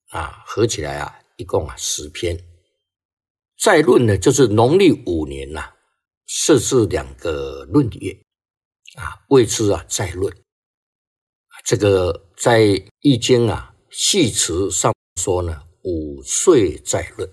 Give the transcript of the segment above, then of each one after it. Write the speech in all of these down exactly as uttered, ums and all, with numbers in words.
啊，合起来啊，一共啊十篇。再论呢，就是农历五年呐、啊，设置两个闰月啊，谓之啊再论。这个在《易经》啊系辞上说呢，五岁再论。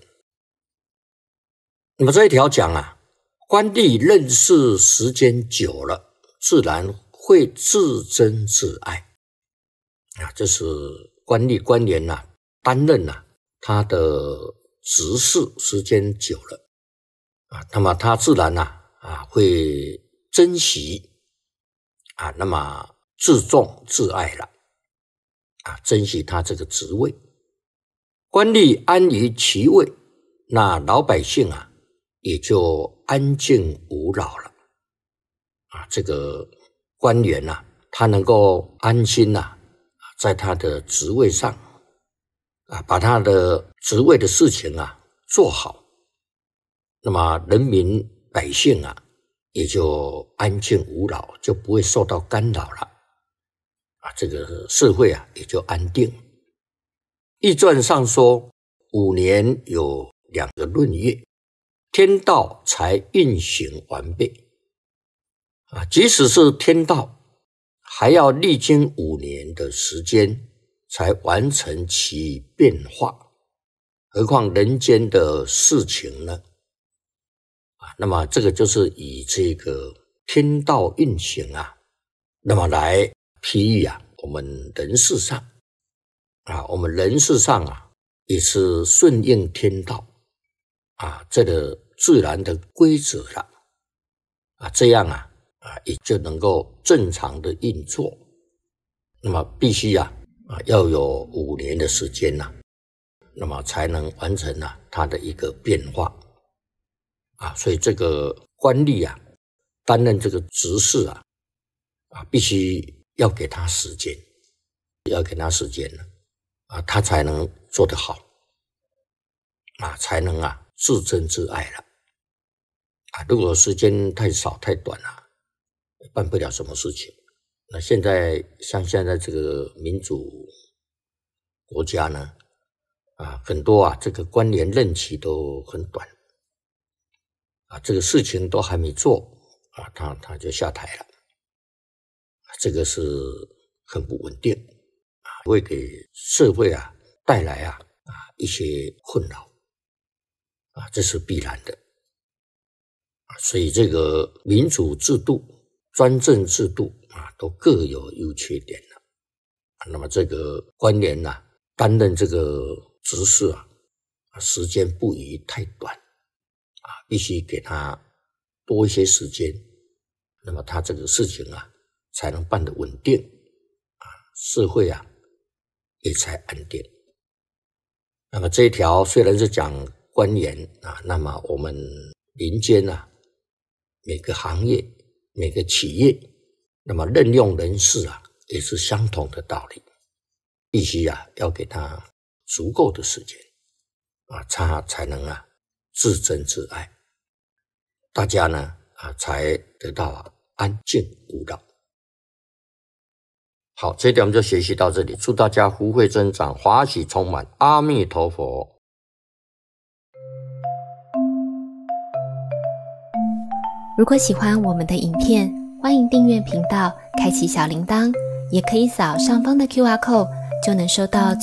那么这一条讲啊，官吏任事时间久了，自然会自珍自爱啊，这是官吏官员呐、啊、担任呐、啊、他的职事时间久了啊，那么他自然呐 啊, 啊会珍惜啊，那么自重自爱了啊，珍惜他这个职位。官吏安于其位，那老百姓啊也就安静无扰了啊。这个官员呐、啊，他能够安心呐、啊，在他的职位上啊，把他的职位的事情啊做好，那么人民百姓啊也就安静无扰，就不会受到干扰了啊，这个社会啊也就安定。易传上说，五年有两个闰月，天道才运行完备啊，即使是天道，还要历经五年的时间才完成其变化，何况人间的事情呢？啊，那么这个就是以这个天道运行啊，那么来譬喻啊，我们人世上啊，我们人世上啊，也是顺应天道啊，这个自然的规则了啊，这样啊啊也就能够正常的运作。那么必须啊啊要有五年的时间呐、啊，那么才能完成啊它的一个变化啊，所以这个官吏啊担任这个职事啊啊必须要给他时间，要给他时间了啊，他才能做得好啊，才能啊自珍自爱了啊。如果时间太少太短了、啊，办不了什么事情。那现在像现在这个民主国家呢，啊，很多啊这个官员任期都很短啊，这个事情都还没做啊，他他就下台了，这个是很不稳定啊，会给社会啊带来啊啊一些困扰啊，这是必然的啊。所以这个民主制度、专政制度啊，都各有优缺点了。那么这个官员呐、啊，担任这个职事啊，时间不宜太短啊，必须给他多一些时间，那么他这个事情啊，才能办得稳定啊，社会啊也才安定。那么这一条虽然是讲官员啊，那么我们民间啊，每个行业、每个企业，那么任用人事啊，也是相同的道理，必须啊要给他足够的时间啊，他才能啊自珍自爱，大家呢啊才得到啊安静无扰。好，这一点我们就学习到这里，祝大家福慧增长，华喜充满，阿弥陀佛。 如果喜欢我们的影片，欢迎订阅频道，开启小铃铛，也可以扫上方的 Q R code， 就能收到最